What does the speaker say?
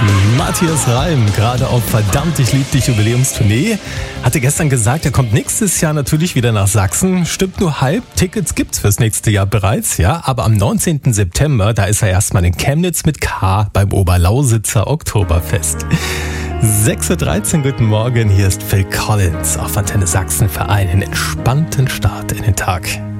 Matthias Reim, gerade auf Verdammt, ich lieb dich Jubiläumstournee, hatte gestern gesagt, er kommt nächstes Jahr natürlich wieder nach Sachsen. Stimmt nur halb, Tickets gibt's fürs nächste Jahr bereits, ja. Aber am 19. September, da ist er erstmal in Chemnitz mit K beim Oberlausitzer Oktoberfest. 6.13 Uhr, guten Morgen, hier ist Phil Collins auf Antenne Sachsen für einen entspannten Start in den Tag.